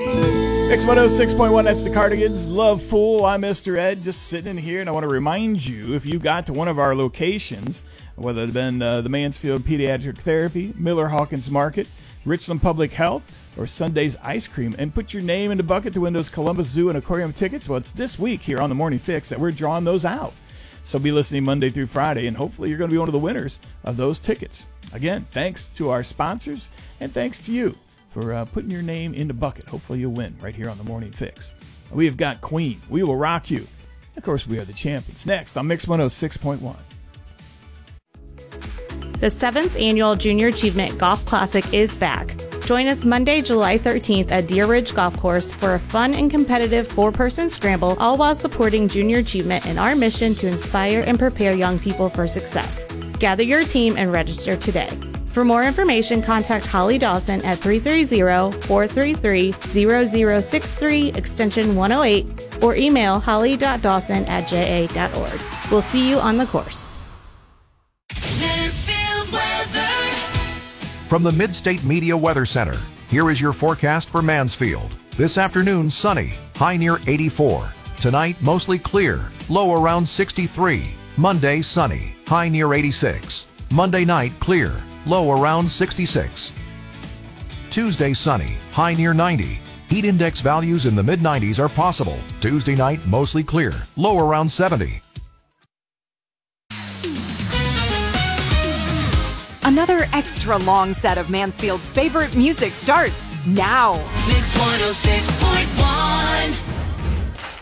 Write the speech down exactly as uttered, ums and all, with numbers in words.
X one oh six point one, that's the Cardigans. Love Fool. I'm Mister Ed, just sitting in here, and I want to remind you, if you got to one of our locations, whether it's been uh, the Mansfield Pediatric Therapy, Miller Hawkins Market, Richland Public Health, or Sunday's Ice Cream, and put your name in the bucket to win those Columbus Zoo and Aquarium tickets, well, it's this week here on the Morning Fix that we're drawing those out. So be listening Monday through Friday, and hopefully you're going to be one of the winners of those tickets. Again, thanks to our sponsors, and thanks to you for uh, putting your name in the bucket. Hopefully you'll win right here on the Morning Fix. We have got Queen. We will rock you. Of course, we are the champions. Next on Mix one oh six point one. The seventh Annual Junior Achievement Golf Classic is back. Join us Monday, July thirteenth at Deer Ridge Golf Course for a fun and competitive four-person scramble, all while supporting junior achievement and our mission to inspire and prepare young people for success. Gather your team and register today. For more information, contact Holly Dawson at three three zero, four three three, zero zero six three, extension one oh eight, or email holly dot dawson at j a dot org. We'll see you on the course. Mansfield weather. From the Midstate Media Weather Center, here is your forecast for Mansfield. This afternoon, sunny, high near eighty-four. Tonight, mostly clear, low around sixty-three. Monday, sunny, high near eighty-six. Monday night, clear, low around sixty-six. Tuesday, sunny, high near ninety. Heat index values in the mid nineties are possible. Tuesday night, mostly clear, low around seventy. Another extra long set of Mansfield's favorite music starts now. Mix one oh six point one.